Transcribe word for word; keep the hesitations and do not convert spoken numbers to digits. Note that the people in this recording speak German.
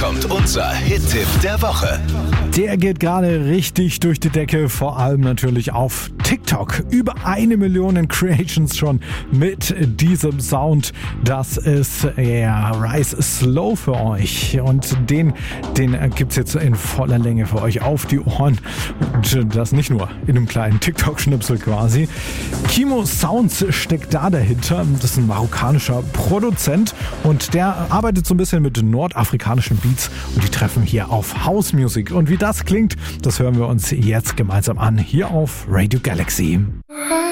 kommt unser Hit-Tipp der Woche. Der geht gerade richtig durch die Decke, vor allem natürlich auf TikTok. Über eine Million Creations schon mit diesem Sound. Das ist ja Rise Slow für euch. Und den, den gibt's jetzt in voller Länge für euch auf die Ohren. Und das nicht nur in einem kleinen TikTok-Schnipsel quasi. Kimo Sounds steckt da dahinter. Das ist ein marokkanischer Produzent und der arbeitet so ein bisschen mit nordafrikanischen Beats und die treffen hier auf House Music. Und wie das klingt, das hören wir uns jetzt gemeinsam an, hier auf Radio Galaxy.